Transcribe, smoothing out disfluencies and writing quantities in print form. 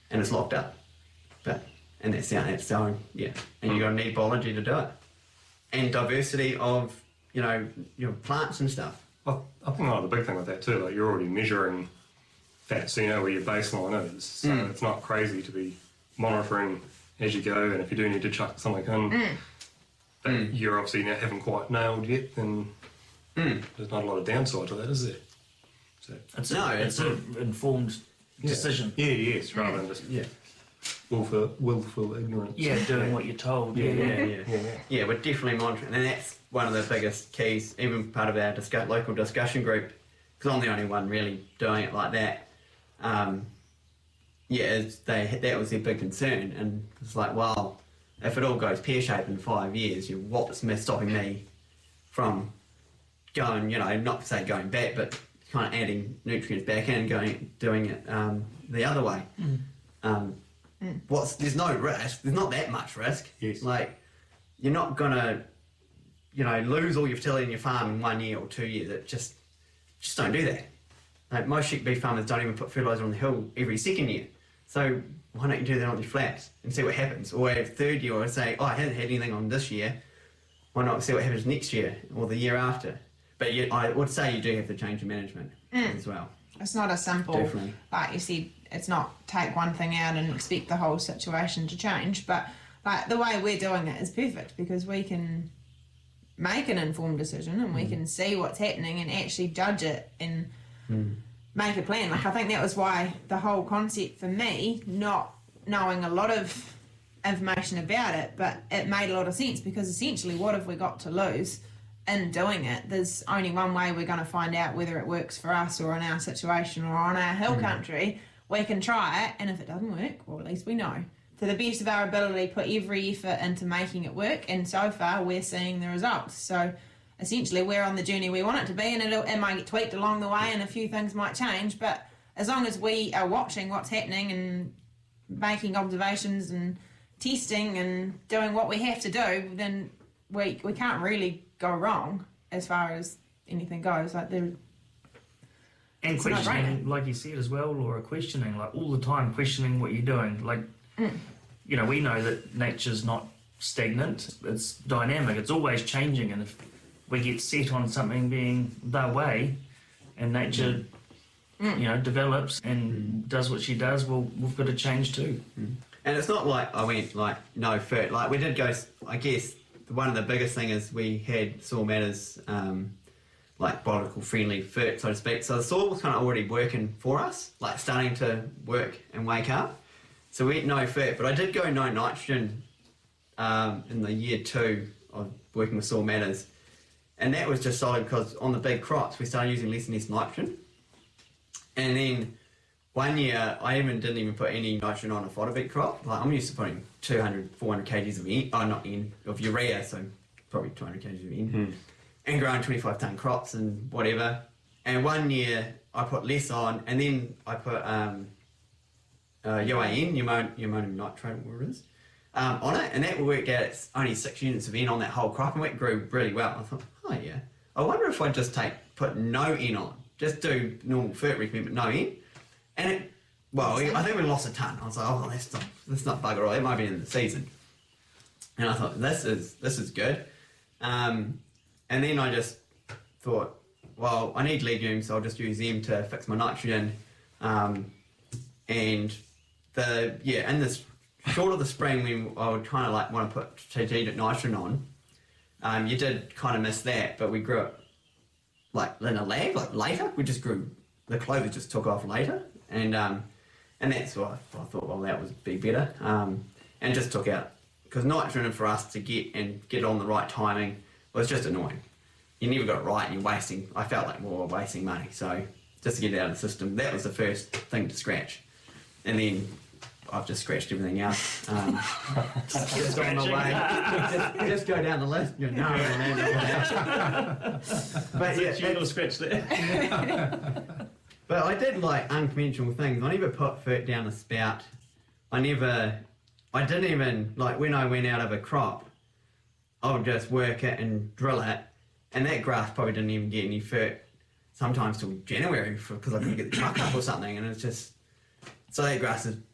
and it's locked up. And that's so yeah. And you've got to need biology to do it, and diversity of your plants and stuff. I think the big thing with that too, like you're already measuring that, so you know where your baseline is. So it's not crazy to be monitoring as you go, and if you do need to chuck something in that you're obviously haven't quite nailed yet, then there's not a lot of downside to that, is there? So it's an informed decision. Yeah, yes, rather than just willful ignorance. Yeah, doing what you're told. Yeah, we're definitely monitoring, and that's one of the biggest keys, even part of our local discussion group, because I'm the only one really doing it like that. That was their big concern, and it's like, well, if it all goes pear-shaped in 5 years, what's stopping me from going, not to say going back, but kind of adding nutrients back in, doing it the other way. There's no risk. There's not that much risk. Yes. Like, you're not gonna, lose all your fertility in your farm in 1 year or 2 years. It just don't do that. Like, most sheep beef farmers don't even put fertiliser on the hill every second year. So why don't you do that on your flats and see what happens? Or third year, or say, I haven't had anything on this year. Why not see what happens next year or the year after? But I would say you do have to change your management as well. It's not a simple, Definitely. like you said, it's not take one thing out and expect the whole situation to change. But like the way we're doing it is perfect, because we can make an informed decision and we can see what's happening and actually judge it and make a plan. Like, I think that was why the whole concept for me, not knowing a lot of information about it, but it made a lot of sense, because essentially what have we got to lose in doing it? There's only one way we're going to find out whether it works for us or in our situation or on our hill country. We can try it, and if it doesn't work, well, at least we know. To the best of our ability, put every effort into making it work, and so far we're seeing the results. So essentially we're on the journey we want it to be, and it might get tweaked along the way and a few things might change, but as long as we are watching what's happening and making observations and testing and doing what we have to do, then we can't really go wrong as far as anything goes. Like, and questioning, like you said as well, Laura, questioning, like all the time questioning what you're doing. Like, we know that nature's not stagnant, it's dynamic, it's always changing, and if we get set on something being the way and nature develops and does what she does, well, we've got to change too. And it's not like I went no fert. Like, we did go, I guess one of the biggest thing is we had Soil Matters biological friendly fert, so to speak. So the soil was kind of already working for us, like starting to work and wake up. So we went no fert, but I did go no nitrogen in the year 2 of working with Soil Matters. And that was just solid because on the big crops we started using less and less nitrogen. And then 1 year I didn't even put any nitrogen on a fodder beet crop. Like, I'm used to putting 200, 400 kgs of urea, so probably 200 kgs of N, and growing 25 tonne crops and whatever. And 1 year I put less on, and then I put UAN, ammonium nitrate, whatever it is, on it, and that worked out it's only 6 units of N on that whole crop, and it grew really well. I thought, oh yeah, I wonder if I just put no N on, just do normal fert recommend but no N, and I think we lost a tonne. I was like, oh, that's not bugger all. It might be in the season, and I thought this is good, and then I just thought, well, I need legumes, so I'll just use them to fix my nitrogen, and in this short of the spring when I would kind of want to put strategic nitrogen on, you did kind of miss that, but we grew it in a lag, later. We just grew, the clover just took off later, and that's why I thought, well, that would be better, and just took out, because nitrogen for us to get on the right timing was just annoying. You never got it right, and I felt like more wasting money, so just to get it out of the system, that was the first thing to scratch. And then I've just scratched everything else. Just on my way. Just go down the list. But yeah, gentle scratch there. But I did unconventional things. I never put fert down the spout. I didn't even, when I went out of a crop, I would just work it and drill it, and that grass probably didn't even get any fert sometimes till January because I couldn't get the truck up or something, and it's just, so that grass is